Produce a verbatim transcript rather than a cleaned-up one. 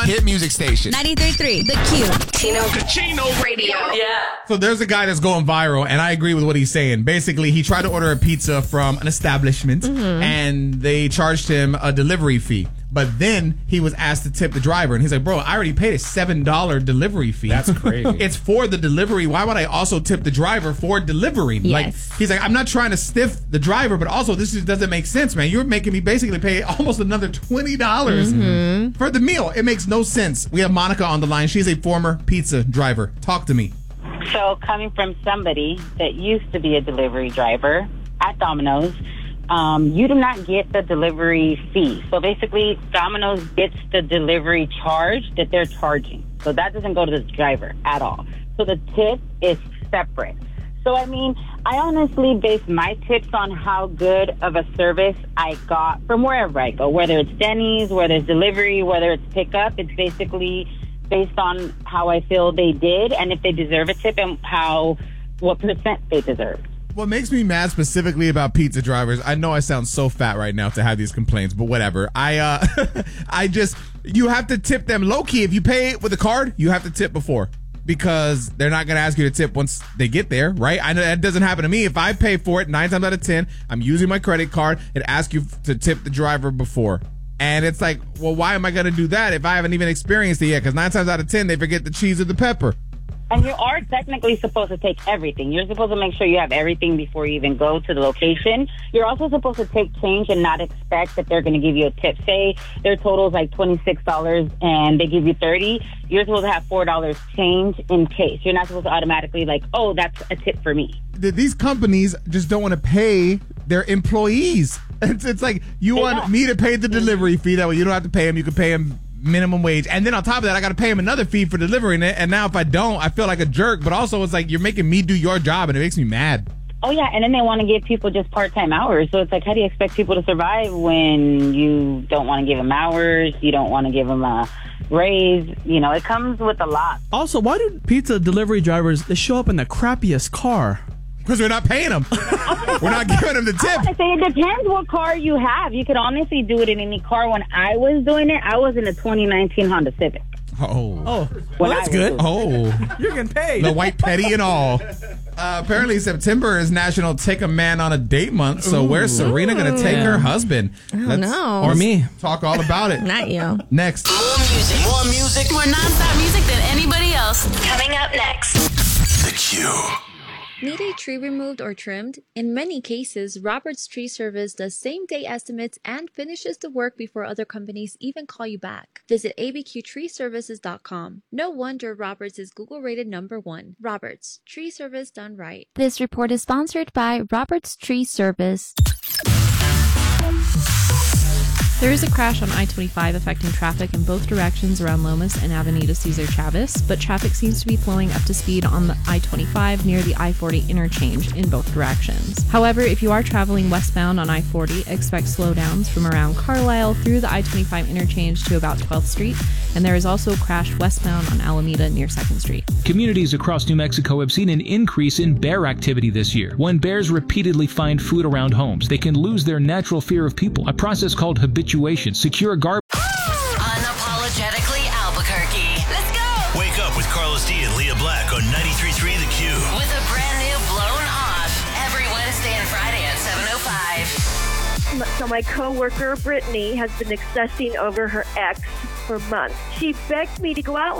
Hit music station. ninety-three point three The Q. Chino. Chino Radio. Yeah. So there's a guy that's going viral, and I agree with what he's saying. Basically, he tried to order a pizza from an establishment, mm-hmm. and they charged him a delivery fee. But then he was asked to tip the driver, and he's like, bro, I already paid a seven dollars delivery fee. That's crazy. It's for the delivery. Why would I also tip the driver for delivering? Yes. Like, he's like, I'm not trying to stiff the driver, but also this just doesn't make sense, man. You're making me basically pay almost another twenty dollars mm-hmm. for the meal. It makes no sense. We have Monica on the line. She's a former pizza driver. Talk to me. So coming from somebody that used to be a delivery driver at Domino's, Um, you do not get the delivery fee. So basically, Domino's gets the delivery charge that they're charging. So that doesn't go to the driver at all. So the tip is separate. So, I mean, I honestly base my tips on how good of a service I got from wherever I go. Whether it's Denny's, whether it's delivery, whether it's pickup, it's basically based on how I feel they did and if they deserve a tip and how, what percent they deserve. What makes me mad specifically about pizza drivers, I know I sound so fat right now to have these complaints, but whatever. I uh, I just, you have to tip them low-key. If you pay with a card, you have to tip before because they're not going to ask you to tip once they get there, right? I know that doesn't happen to me. If I pay for it, nine times out of ten, I'm using my credit card. It asks you to tip the driver before. And it's like, well, why am I going to do that if I haven't even experienced it yet? Because nine times out of ten, they forget the cheese or the pepper. And you are technically supposed to take everything. You're supposed to make sure you have everything before you even go to the location. You're also supposed to take change and not expect that they're going to give you a tip. Say their total is like twenty-six dollars and they give you thirty dollars. You're supposed to have four dollars change in case. You're not supposed to automatically like, oh, that's a tip for me. These companies just don't want to pay their employees. It's, it's like you they want don't. me to pay the delivery fee. That way you don't have to pay them. You can pay them minimum wage, and then on top of that I got to pay him another fee for delivering it, and now if I don't I feel like a jerk, but also it's like you're making me do your job and it makes me mad. Oh yeah, and then they want to give people just part-time hours, so it's like, how do you expect people to survive when you don't want to give them hours, you don't want to give them a raise, you know, it comes with a lot. Also, why do pizza delivery drivers, they show up in the crappiest car? Because we're not paying them. We're not giving them the tip. I say it depends what car you have. You could honestly do it in any car. When I was doing it, I was in a twenty nineteen Honda Civic. Oh. Oh, well, that's good. Oh. You're getting paid. The white petty and all. Uh, apparently September is National Take a Man on a Date Month, so Ooh. Where's Serena going to take her husband? I don't know. Or me. Talk all about it. Not you. Next. More music. More music. More nonstop music than anybody else. Coming up next. The Q. Need a tree removed or trimmed? In many cases, Roberts Tree Service does same-day estimates and finishes the work before other companies even call you back. Visit a b q tree services dot com. No wonder Roberts is Google-rated number one. Roberts, tree service done right. This report is sponsored by Roberts Tree Service. There is a crash on I twenty-five affecting traffic in both directions around Lomas and Avenida Cesar Chavez, but traffic seems to be flowing up to speed on the I twenty-five near the I forty interchange in both directions. However, if you are traveling westbound on I forty, expect slowdowns from around Carlisle through the I twenty-five interchange to about twelfth Street, and there is also a crash westbound on Alameda near second Street. Communities across New Mexico have seen an increase in bear activity this year. When bears repeatedly find food around homes, they can lose their natural fear of people, a process called habituation. Secure garbage. Unapologetically Albuquerque. Let's go! Wake up with Carlos D and Leah Black on ninety-three point three The Q. With a brand new Blown Off every Wednesday and Friday at seven oh five. So my coworker Brittany has been obsessing over her ex for months. She begged me to go out with